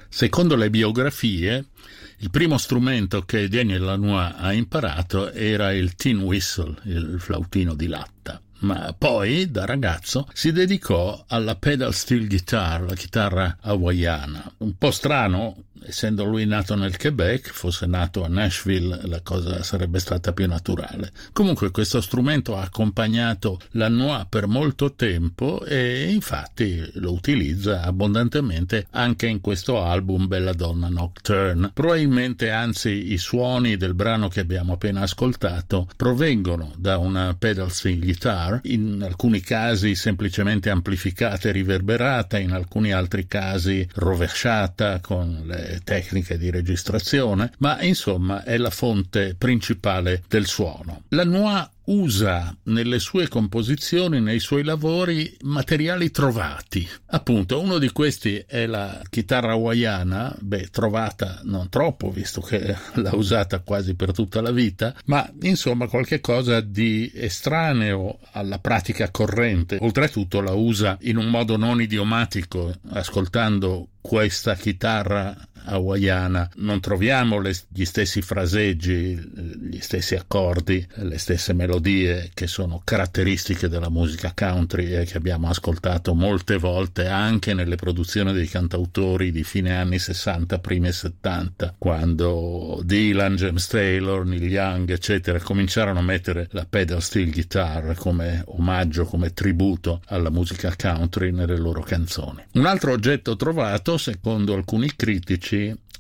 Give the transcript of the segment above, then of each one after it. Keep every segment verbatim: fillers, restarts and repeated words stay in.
Secondo le biografie, il primo strumento che Daniel Lanois ha imparato era il tin whistle, il flautino di latta. Ma poi, da ragazzo, si dedicò alla pedal steel guitar, la chitarra hawaiana. Un po' strano, essendo lui nato nel Quebec, fosse nato a Nashville, la cosa sarebbe stata più naturale. Comunque questo strumento ha accompagnato Lanois per molto tempo e infatti lo utilizza abbondantemente anche in questo album Belladonna Nocturne. Probabilmente, anzi, i suoni del brano che abbiamo appena ascoltato provengono da una pedal steel guitar, in alcuni casi semplicemente amplificata e riverberata, in alcuni altri casi rovesciata con le tecniche di registrazione, ma insomma è la fonte principale del suono. Lanois usa nelle sue composizioni, nei suoi lavori, materiali trovati. Appunto, uno di questi è la chitarra hawaiana, beh, trovata non troppo, visto che l'ha usata quasi per tutta la vita, ma insomma qualche cosa di estraneo alla pratica corrente. Oltretutto la usa in un modo non idiomatico. Ascoltando questa chitarra hawaiana non troviamo le, gli stessi fraseggi, gli stessi accordi, le stesse melodie che sono caratteristiche della musica country e che abbiamo ascoltato molte volte anche nelle produzioni dei cantautori di fine anni sessanta, primi settanta, quando Dylan, James Taylor, Neil Young, eccetera, cominciarono a mettere la pedal steel guitar come omaggio, come tributo alla musica country nelle loro canzoni. Un altro oggetto trovato, secondo alcuni critici,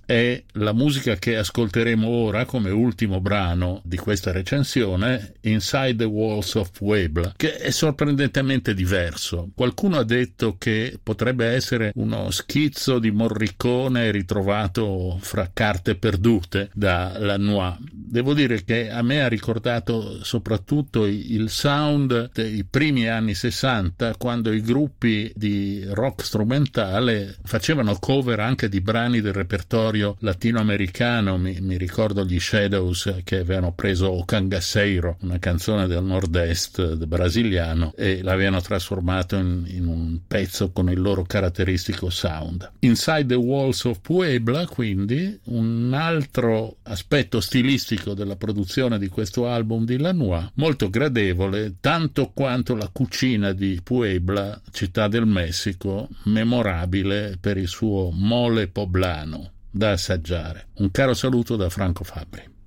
è la musica che ascolteremo ora come ultimo brano di questa recensione, Inside the Walls of Puebla, che è sorprendentemente diverso. Qualcuno ha detto che potrebbe essere uno schizzo di Morricone ritrovato fra carte perdute da Lanois. Devo dire che a me ha ricordato soprattutto il sound dei primi anni sessanta, quando i gruppi di rock strumentale facevano cover anche di brani del repertorio latinoamericano. Mi, mi ricordo gli Shadows che avevano preso O Cangaceiro, una canzone del nord-est brasiliano, e l'avevano trasformato in, in un pezzo con il loro caratteristico sound. Inside the Walls of Puebla, quindi, un altro aspetto stilistico della produzione di questo album di Lanois, molto gradevole, tanto quanto la cucina di Puebla, città del Messico, memorabile per il suo mole poblano da assaggiare. Un caro saluto da Franco Fabbri.